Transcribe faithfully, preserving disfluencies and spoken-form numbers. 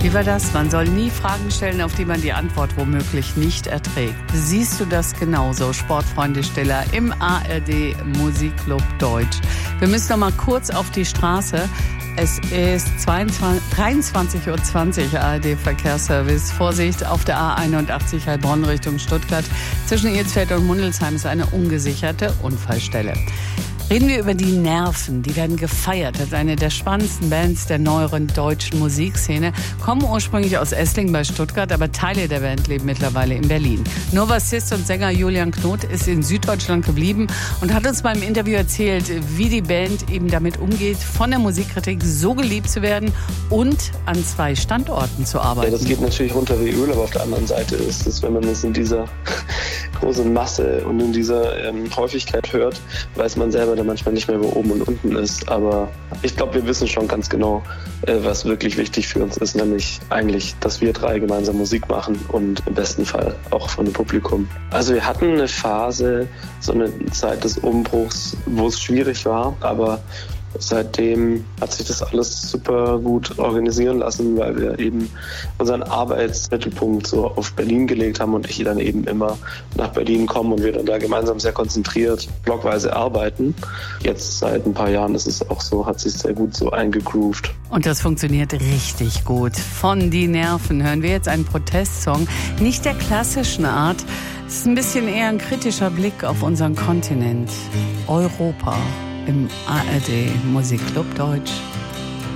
Wie war das? Man soll nie Fragen stellen, auf die man die Antwort womöglich nicht erträgt. Siehst du das genauso, Sportfreunde Stiller, im A R D Musikclub Deutsch? Wir müssen noch mal kurz auf die Straße. Es ist dreiundzwanzig Uhr zwanzig, A R D Verkehrsservice. Vorsicht, auf der A einundachtzig Heilbronn Richtung Stuttgart. Zwischen Ilsfeld und Mundelsheim ist eine ungesicherte Unfallstelle. Reden wir über die Nerven. Die werden gefeiert als eine der spannendsten Bands der neueren deutschen Musikszene. Kommen ursprünglich aus Esslingen bei Stuttgart, aber Teile der Band leben mittlerweile in Berlin. Nur Bassist und Sänger Julian Knot ist in Süddeutschland geblieben und hat uns beim Interview erzählt, wie die Band eben damit umgeht, von der Musikkritik so geliebt zu werden und an zwei Standorten zu arbeiten. Ja, das geht natürlich runter wie Öl, aber auf der anderen Seite ist es, wenn man es in dieser großen Masse und in dieser ähm, Häufigkeit hört, weiß man selber dann manchmal nicht mehr, wo oben und unten ist. Aber ich glaube, wir wissen schon ganz genau, äh, was wirklich wichtig für uns ist, nämlich eigentlich, dass wir drei gemeinsam Musik machen und im besten Fall auch von dem Publikum. Also wir hatten eine Phase, so eine Zeit des Umbruchs, wo es schwierig war, aber seitdem hat sich das alles super gut organisieren lassen, weil wir eben unseren Arbeitsmittelpunkt so auf Berlin gelegt haben und ich dann eben immer nach Berlin komme und wir dann da gemeinsam sehr konzentriert blockweise arbeiten. Jetzt seit ein paar Jahren ist es auch so, hat sich sehr gut so eingegroovt. Und das funktioniert richtig gut. Von Die Nerven hören wir jetzt einen Protestsong, nicht der klassischen Art. Es ist ein bisschen eher ein kritischer Blick auf unseren Kontinent, Europa. Im A R D Musikclub Deutsch.